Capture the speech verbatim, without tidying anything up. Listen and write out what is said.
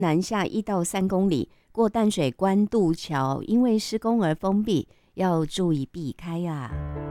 南下一到三公里，过淡水关渡桥因为施工而封闭，要注意避开啊。